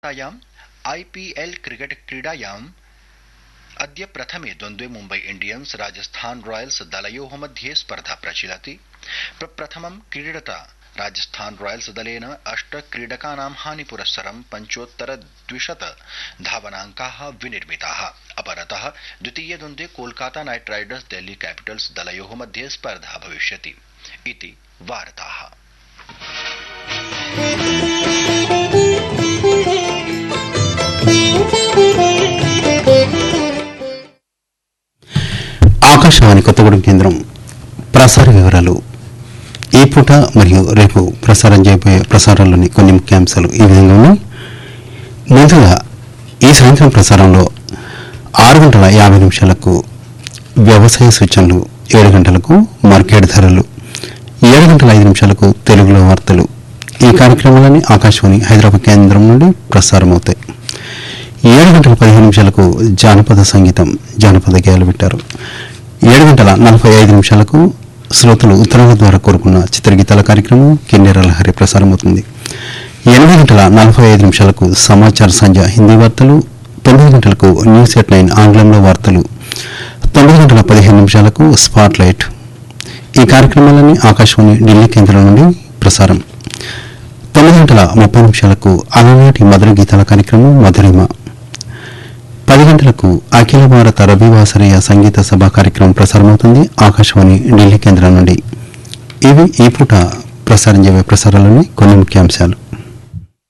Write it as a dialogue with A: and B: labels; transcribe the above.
A: तायाम् IPL cricket क्रीडायाम् अद्य प्रथमे द्वन्द्वे मुम्बै इंडियन्स राजस्थान रॉयल्स दलयोः मध्ये स्पर्धा प्रचलति। प्रप्रथमं क्रीडता राजस्थान रॉयल्स दलेन 8 क्रीडकानां हानिपुरस्सरं 75 धावनाङ्काः विनिर्मिताः। अपरतः द्वितीये द्वन्द्वे Kolkata night Riders Delhi Capitals दलयोः मध्ये स्पर्धा भविष्यति इति वार्ताः।
B: ఆకాశవాణి కొత్తగూడెం కేంద్రం ప్రసార వివరాలు. ఈ పూట మరియు రేపు ప్రసారం చేయబోయే ప్రసారాల్లోని కొన్ని ముఖ్యాంశాలు ఈ విధంగా ఉన్నాయి. ముందుగా ఈ సాయంత్రం ప్రసారంలో 6:50 వ్యవసాయ సూచనలు, 7 గంటలకు మార్కెట్ ధరలు, 7:05 తెలుగులో వార్తలు. ఈ కార్యక్రమాలన్నీ ఆకాశవాణి హైదరాబాద్ కేంద్రం నుండి ప్రసారమవుతాయి. 7:15 జానపద సంగీతం, జానపద గేయాలు వింటారు. 7:45 శ్రోతలు ఉత్తరాల ద్వారా కోరుకున్న చిత్రగీతాల కార్యక్రమం కిన్నెర లహరి ప్రసారమవుతుంది. 8:45 సమాచార సంధ్య హిందీ వార్తలు, 9 గంటలకు న్యూస్ ఎట్ 9 ఆంగ్లంలో వార్తలు, 9:15 స్పాట్ లైట్. ఈ కార్యక్రమాలన్నీ ఆకాశవాణి ఢిల్లీ కేంద్రం నుండి ప్రసారం. 9:30 అలనాటి మధుర గీతాల కార్యక్రమం మధురిమ. 10 గంటలకు అఖిల భారత రవివాసరయ్య సంగీత సభ కార్యక్రమం ప్రసారమవుతుంది ఆకాశవాణి ఢిల్లీ కేంద్రం నుండి. ఇవి ఈ పూట ప్రసారం చేయబోయే ప్రసారాలని కొన్ని ముఖ్యాంశాలు.